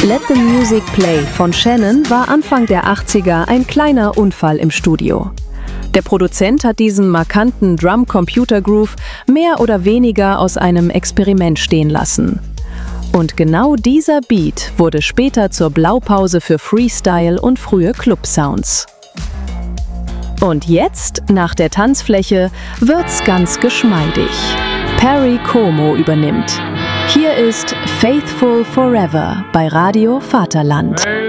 Let the Music Play von Shannon war Anfang der 80er ein kleiner Unfall im Studio. Der Produzent hat diesen markanten Drum-Computer-Groove mehr oder weniger aus einem Experiment stehen lassen. Und genau dieser Beat wurde später zur Blaupause für Freestyle und frühe Club-Sounds. Und jetzt, nach der Tanzfläche, wird's ganz geschmeidig. Perry Como übernimmt. Hier ist Faithful Forever bei Radio Vaterland.